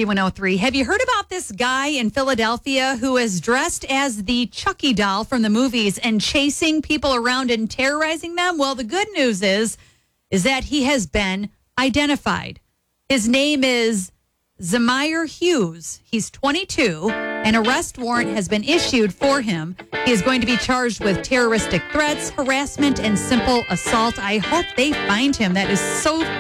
Q103. Have you heard about this guy in Philadelphia who is dressed as the Chucky doll from the movies and chasing people around and terrorizing them? Well, the good news is that he has been identified. His name is Zamir Hughes. He's 22. An arrest warrant has been issued for him. He is going to be charged with terroristic threats, harassment, and simple assault. I hope they find him. That is so